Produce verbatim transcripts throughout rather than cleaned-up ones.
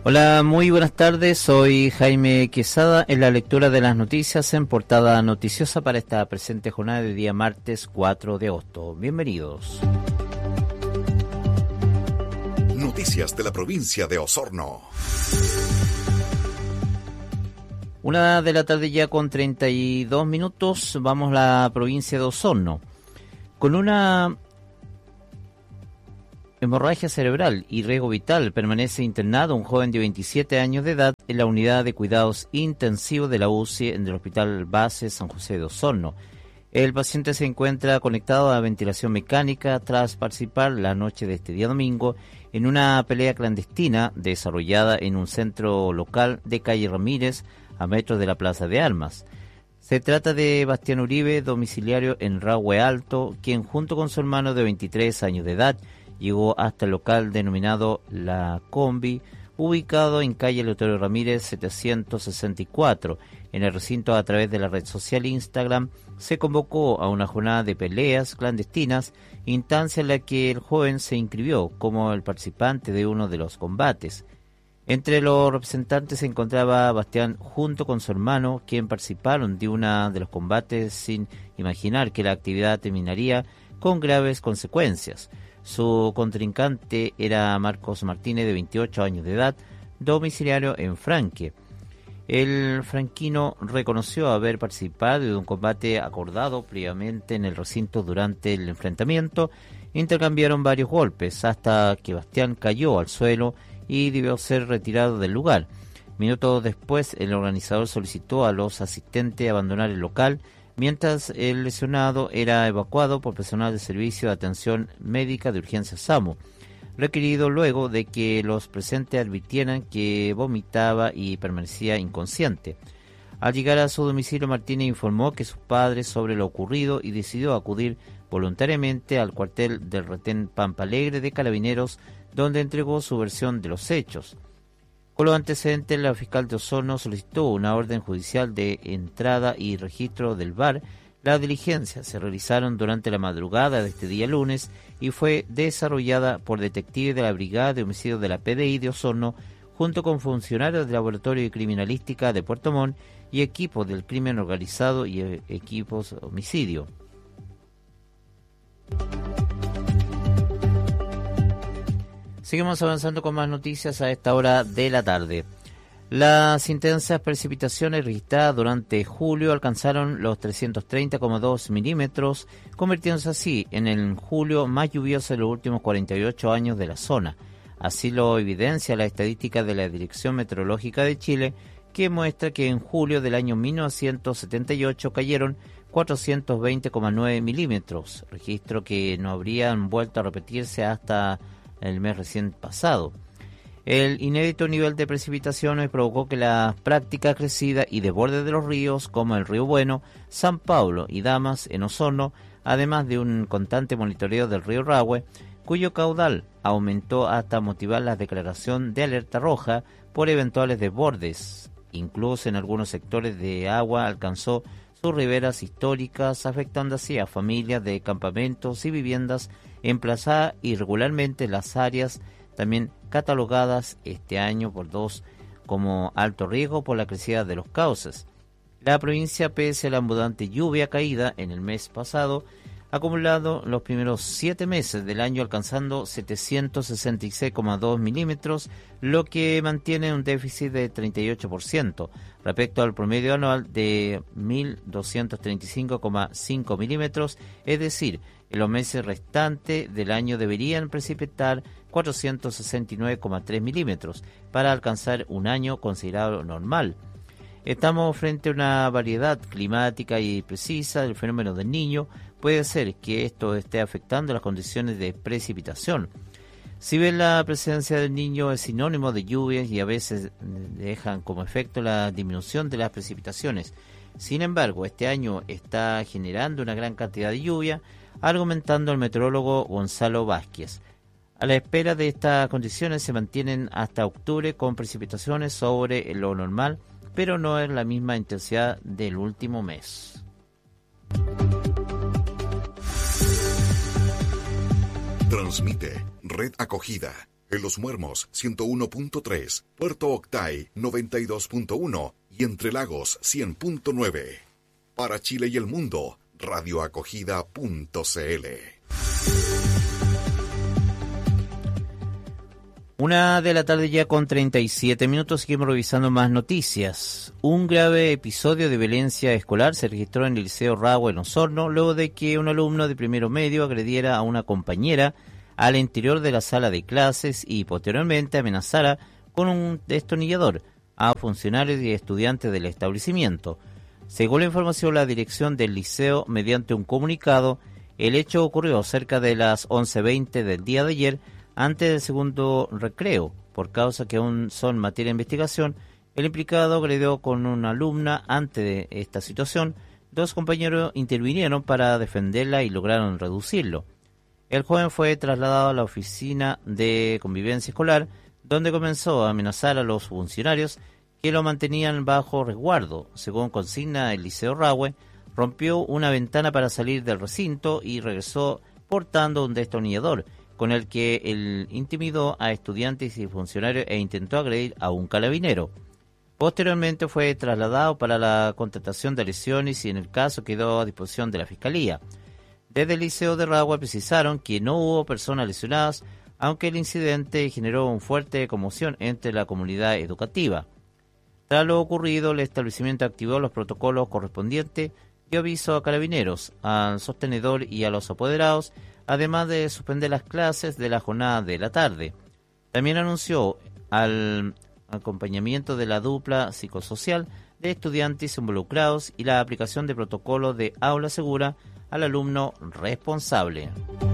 Hola, muy buenas tardes, soy Jaime Quesada en la lectura de las noticias en Portada Noticiosa para esta presente jornada de día martes cuatro de agosto. Bienvenidos. Noticias de la provincia de Osorno. Una de la tarde ya con treinta y dos minutos, vamos a la provincia de Osorno. Con una hemorragia cerebral y riesgo vital, permanece internado un joven de veintisiete años de edad en la unidad de cuidados intensivos de la U C I en el Hospital Base San José de Osorno. El paciente se encuentra conectado a ventilación mecánica tras participar la noche de este día domingo en una pelea clandestina desarrollada en un centro local de calle Ramírez, a metros de la Plaza de Armas. Se trata de Bastián Uribe, domiciliario en Rahue Alto, quien junto con su hermano de veintitrés años de edad llegó hasta el local denominado La Combi, ubicado en calle Eleuterio Ramírez setecientos sesenta y cuatro. En el recinto, a través de la red social Instagram, se convocó a una jornada de peleas clandestinas, instancia en la que el joven se inscribió como el participante de uno de los combates. Entre los representantes se encontraba Bastián junto con su hermano, quien participaron de uno de los combates sin imaginar que la actividad terminaría con graves consecuencias. Su contrincante era Marcos Martínez, de veintiocho años de edad, domiciliario en Franque. El franquino reconoció haber participado de un combate acordado previamente en el recinto. Durante el enfrentamiento intercambiaron varios golpes hasta que Bastián cayó al suelo y debió ser retirado del lugar. Minutos después, el organizador solicitó a los asistentes abandonar el local, mientras el lesionado era evacuado por personal de servicio de atención médica de urgencia SAMU, requerido luego de que los presentes advirtieran que vomitaba y permanecía inconsciente. Al llegar a su domicilio, Martínez informó que sus padres sobre lo ocurrido y decidió acudir voluntariamente al cuartel del retén Pampa Alegre de Carabineros, donde entregó su versión de los hechos. Con los antecedentes, la fiscal de Osorno solicitó una orden judicial de entrada y registro del V A R. Las diligencias se realizaron durante la madrugada de este día lunes y fue desarrollada por detectives de la Brigada de Homicidios de la P D I de Osorno, junto con funcionarios del Laboratorio de Criminalística de Puerto Montt y equipos del crimen organizado y eh, equipos homicidio. Seguimos avanzando con más noticias a esta hora de la tarde. Las intensas precipitaciones registradas durante julio alcanzaron los trescientos treinta coma dos milímetros, convirtiéndose así en el julio más lluvioso de los últimos cuarenta y ocho años de la zona. Así lo evidencia la estadística de la Dirección Meteorológica de Chile, que muestra que en julio del año mil novecientos setenta y ocho cayeron cuatrocientos veinte coma nueve milímetros, registro que no habrían vuelto a repetirse hasta el mes recién pasado. El inédito nivel de precipitaciones provocó que la práctica crecida y desborde de los ríos, como el río Bueno, San Pablo y Damas en Osorno, además de un constante monitoreo del río Rahue, cuyo caudal aumentó hasta motivar la declaración de alerta roja por eventuales desbordes. Incluso en algunos sectores de agua alcanzó sus riberas históricas, afectando así a familias de campamentos y viviendas emplazadas irregularmente en las áreas también catalogadas este año por dos como alto riesgo por la crecida de los cauces. La provincia, pese a la abundante lluvia caída en el mes pasado, ha acumulado los primeros siete meses del año alcanzando setecientos sesenta y seis coma dos milímetros, lo que mantiene un déficit de treinta y ocho por ciento respecto al promedio anual de mil doscientos treinta y cinco coma cinco milímetros, es decir, en los meses restantes del año deberían precipitar cuatrocientos sesenta y nueve coma tres milímetros para alcanzar un año considerado normal. Estamos frente a una variedad climática y precisa del fenómeno del Niño. Puede ser que esto esté afectando las condiciones de precipitación. Si bien la presencia del Niño es sinónimo de lluvias y a veces dejan como efecto la disminución de las precipitaciones, sin embargo, este año está generando una gran cantidad de lluvia, argumentando el meteorólogo Gonzalo Vázquez. A la espera de estas condiciones se mantienen hasta octubre con precipitaciones sobre lo normal, pero no es la misma intensidad del último mes. Transmite Red Acogida En Los Muermos, ciento uno punto tres, Puerto Octay, noventa y dos punto uno y Entre Lagos, cien punto nueve. Para Chile y el mundo, radioacogida punto cl. Una de la tarde ya con treinta y siete minutos, seguimos revisando más noticias. Un grave episodio de violencia escolar se registró en el Liceo Rahue en Osorno, luego de que un alumno de primero medio agrediera a una compañera al interior de la sala de clases y posteriormente amenazara con un destornillador a funcionarios y estudiantes del establecimiento. Según la información de la dirección del liceo, mediante un comunicado, el hecho ocurrió cerca de las once veinte del día de ayer, antes del segundo recreo. Por causa que aún son materia de investigación, el implicado agredió con una alumna. Ante de esta situación, dos compañeros intervinieron para defenderla y lograron reducirlo. El joven fue trasladado a la oficina de convivencia escolar, donde comenzó a amenazar a los funcionarios que lo mantenían bajo resguardo. Según consigna el Liceo Rahue, rompió una ventana para salir del recinto y regresó portando un destornillador, con el que él intimidó a estudiantes y funcionarios e intentó agredir a un carabinero. Posteriormente fue trasladado para la contratación de lesiones y en el caso quedó a disposición de la Fiscalía. Desde el Liceo de Rahue precisaron que no hubo personas lesionadas, aunque el incidente generó una fuerte conmoción entre la comunidad educativa. Tras lo ocurrido, el establecimiento activó los protocolos correspondientes y avisó a carabineros, al sostenedor y a los apoderados, además de suspender las clases de la jornada de la tarde. También anunció al acompañamiento de la dupla psicosocial de estudiantes involucrados y la aplicación de protocolos de aula segura al alumno responsable.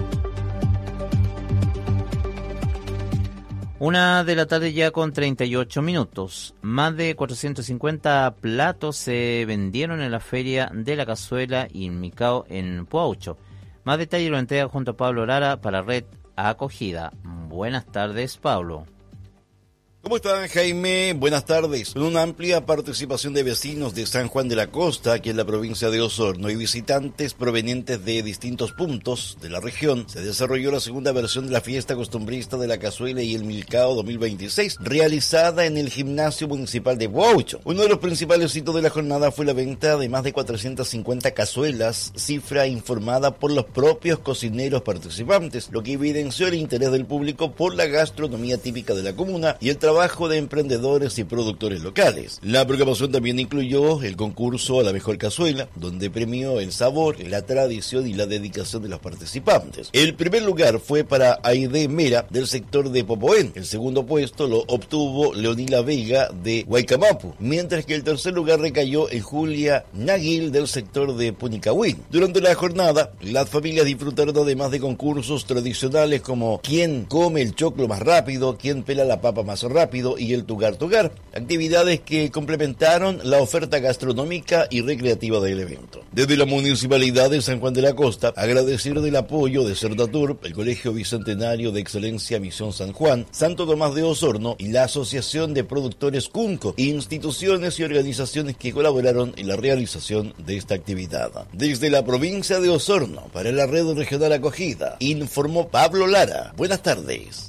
Una de la tarde ya con treinta y ocho minutos. Más de cuatrocientos cincuenta platos se vendieron en la Feria de la Cazuela y en Micao en Puaucho. Más detalle lo entrega junto a Pablo Lara para Red Acogida. Buenas tardes, Pablo. ¿Cómo están, Jaime? Buenas tardes. Con una amplia participación de vecinos de San Juan de la Costa, aquí en la provincia de Osorno, y visitantes provenientes de distintos puntos de la región, se desarrolló la segunda versión de la fiesta costumbrista de la Cazuela y el Milcao dos mil veintiséis, realizada en el Gimnasio Municipal de Puaucho. Uno de los principales hitos de la jornada fue la venta de más de cuatrocientas cincuenta cazuelas, cifra informada por los propios cocineros participantes, lo que evidenció el interés del público por la gastronomía típica de la comuna y el trabajo trabajo de emprendedores y productores locales. La programación también incluyó el concurso a la mejor cazuela, donde premió el sabor, la tradición y la dedicación de los participantes. El primer lugar fue para Aide Mera, del sector de Popoén. El segundo puesto lo obtuvo Leonila Vega, de Guaycamapu, mientras que el tercer lugar recayó en Julia Naguil, del sector de Punicahuen. Durante la jornada, las familias disfrutaron además de concursos tradicionales como quién come el choclo más rápido, quién pela la papa más rápido, y el Tugar Tugar, actividades que complementaron la oferta gastronómica y recreativa del evento. Desde la Municipalidad de San Juan de la Costa, agradecer del apoyo de Cerdatur, el Colegio Bicentenario de Excelencia Misión San Juan, Santo Tomás de Osorno y la Asociación de Productores Cunco, instituciones y organizaciones que colaboraron en la realización de esta actividad. Desde la provincia de Osorno, para la Red Regional Acogida, informó Pablo Lara. Buenas tardes.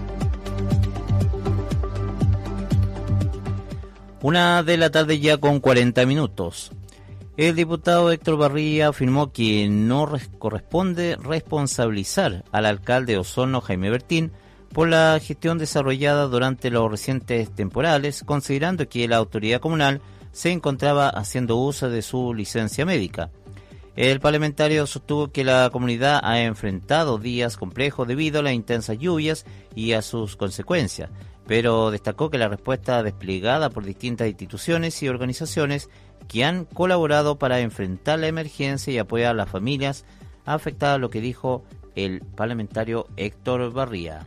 Una de la tarde ya con cuarenta minutos. El diputado Héctor Barría afirmó que no res- corresponde responsabilizar al alcalde de Osorno, Jaime Bertín, por la gestión desarrollada durante los recientes temporales, considerando que la autoridad comunal se encontraba haciendo uso de su licencia médica. El parlamentario sostuvo que la comunidad ha enfrentado días complejos debido a las intensas lluvias y a sus consecuencias, pero destacó que la respuesta desplegada por distintas instituciones y organizaciones que han colaborado para enfrentar la emergencia y apoyar a las familias afectadas, lo que dijo el parlamentario Héctor Barría.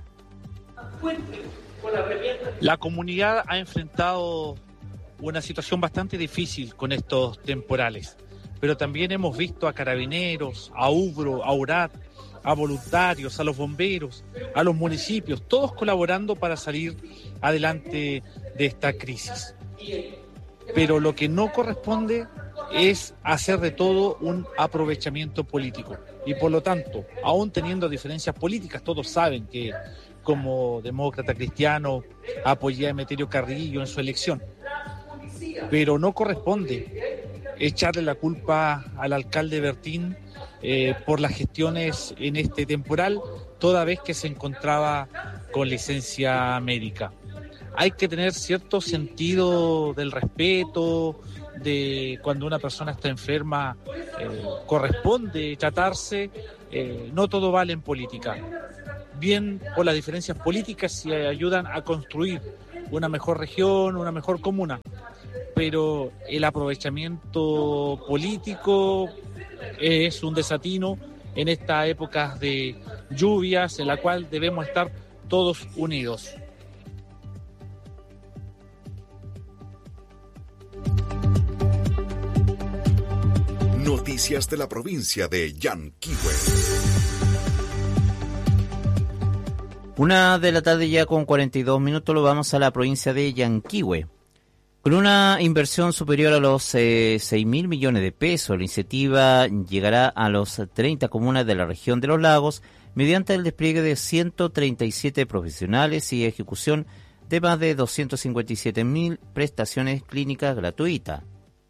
La comunidad ha enfrentado una situación bastante difícil con estos temporales, pero también hemos visto a carabineros, a UBRO, a URAT, a voluntarios, a los bomberos, a los municipios, todos colaborando para salir adelante de esta crisis. Pero lo que no corresponde es hacer de todo un aprovechamiento político. Y por lo tanto, aún teniendo diferencias políticas, todos saben que como demócrata cristiano, apoyé a Emeterio Carrillo en su elección. Pero no corresponde echarle la culpa al alcalde Bertín eh, por las gestiones en este temporal, toda vez que se encontraba con licencia médica. Hay que tener cierto sentido del respeto, de cuando una persona está enferma, eh, corresponde tratarse, eh, no todo vale en política. Bien por las diferencias políticas si ayudan a construir una mejor región, una mejor comuna, pero el aprovechamiento político es un desatino en estas épocas de lluvias en la cual debemos estar todos unidos. Noticias de la provincia de Yanquihue. Una de la tarde ya con cuarenta y dos minutos, lo vamos a la provincia de Yanquihue. Con una inversión superior a los eh, seis mil millones de pesos, la iniciativa llegará a los treinta comunas de la región de los lagos mediante el despliegue de ciento treinta y siete profesionales y ejecución de más de doscientas cincuenta y siete mil prestaciones clínicas gratuitas.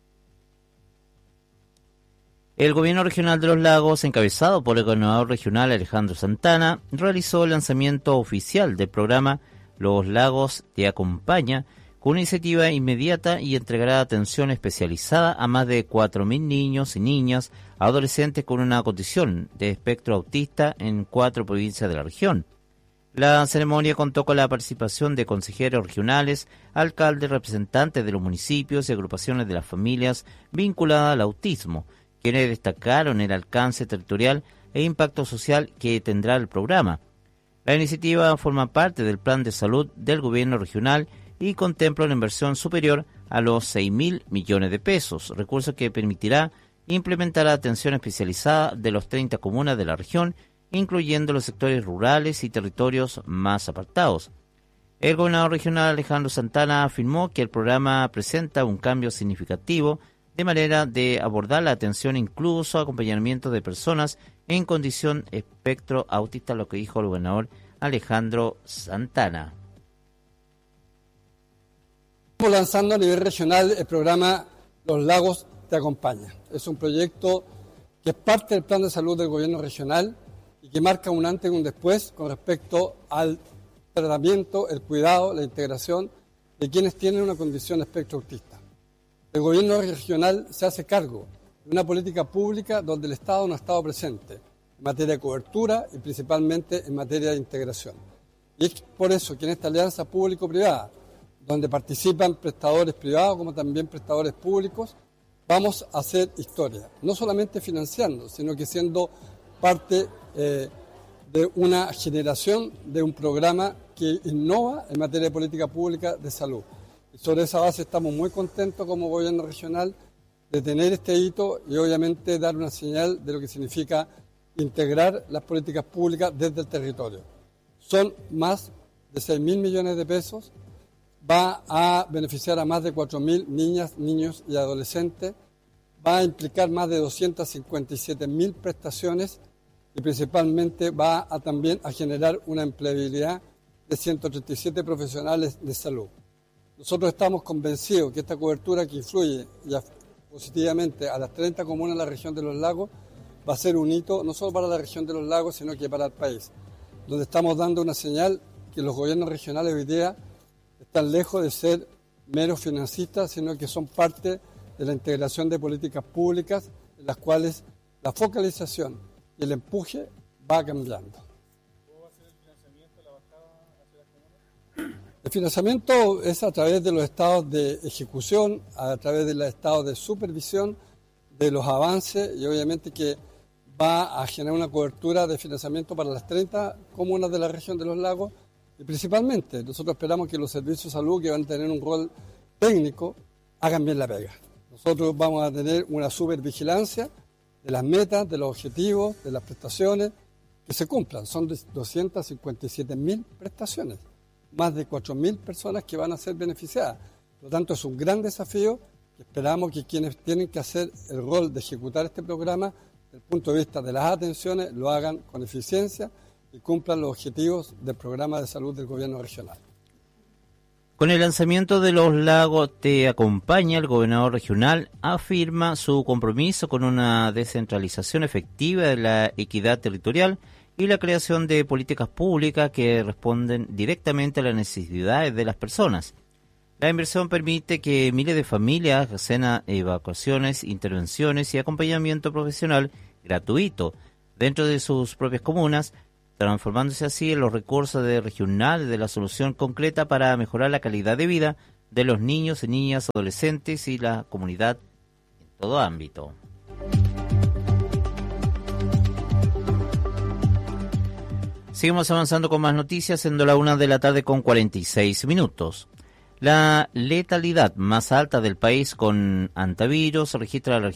El gobierno regional de los lagos, encabezado por el gobernador regional Alejandro Santana, realizó el lanzamiento oficial del programa Los Lagos Te Acompaña, con una iniciativa inmediata y entregará atención especializada a más de cuatro mil niños y niñas, adolescentes con una condición de espectro autista en cuatro provincias de la región. La ceremonia contó con la participación de consejeros regionales, alcaldes, representantes de los municipios y agrupaciones de las familias vinculadas al autismo, quienes destacaron el alcance territorial e impacto social que tendrá el programa. La iniciativa forma parte del plan de salud del gobierno regional y contempla una inversión superior a los seis mil millones de pesos, recursos que permitirá implementar la atención especializada de los treinta comunas de la región, incluyendo los sectores rurales y territorios más apartados. El gobernador regional Alejandro Santana afirmó que el programa presenta un cambio significativo de manera de abordar la atención, incluso acompañamiento de personas en condición espectro autista, lo que dijo el gobernador Alejandro Santana. Estamos lanzando a nivel regional el programa Los Lagos Te Acompaña. Es un proyecto que es parte del plan de salud del gobierno regional y que marca un antes y un después con respecto al tratamiento, el cuidado, la integración de quienes tienen una condición espectro autista. El gobierno regional se hace cargo de una política pública donde el Estado no ha estado presente en materia de cobertura y principalmente en materia de integración. Y es por eso que en esta alianza público-privada, donde participan prestadores privados como también prestadores públicos, vamos a hacer historia, no solamente financiando, sino que siendo parte eh, de una generación de un programa que innova en materia de política pública de salud. Y sobre esa base estamos muy contentos como gobierno regional de tener este hito y obviamente dar una señal de lo que significa integrar las políticas públicas desde el territorio. Son más de seis mil millones de pesos, va a beneficiar a más de cuatro mil niñas, niños y adolescentes, va a implicar más de doscientas cincuenta y siete mil prestaciones y principalmente va a también a generar una empleabilidad de ciento treinta y siete profesionales de salud. Nosotros estamos convencidos que esta cobertura que influye ya positivamente a las treinta comunas de la región de los lagos va a ser un hito no solo para la región de los lagos, sino que para el país, donde estamos dando una señal que los gobiernos regionales hoy día están lejos de ser meros financistas, sino que son parte de la integración de políticas públicas en las cuales la focalización y el empuje va cambiando. ¿Cómo va a ser el financiamiento, la bajada hacia las comunas? El financiamiento es a través de los estados de ejecución, a través de los estados de supervisión de los avances y obviamente que va a generar una cobertura de financiamiento para las treinta comunas de la región de los lagos y principalmente nosotros esperamos que los servicios de salud que van a tener un rol técnico hagan bien la pega. Nosotros vamos a tener una supervigilancia de las metas, de los objetivos, de las prestaciones que se cumplan. Son doscientas cincuenta y siete mil prestaciones, más de cuatro mil personas que van a ser beneficiadas. Por lo tanto, es un gran desafío que esperamos que quienes tienen que hacer el rol de ejecutar este programa, desde el punto de vista de las atenciones, lo hagan con eficiencia y cumplan los objetivos del programa de salud del gobierno regional. Con el lanzamiento de los lagos Te Acompaña, el gobernador regional afirma su compromiso con una descentralización efectiva de la equidad territorial y la creación de políticas públicas que responden directamente a las necesidades de las personas. La inversión permite que miles de familias hacen evacuaciones, intervenciones y acompañamiento profesional gratuito dentro de sus propias comunas, transformándose así en los recursos de regional de la solución concreta para mejorar la calidad de vida de los niños y niñas, adolescentes y la comunidad en todo ámbito. Seguimos avanzando con más noticias, siendo la una de la tarde con cuarenta y seis minutos. La letalidad más alta del país con antivirus registra la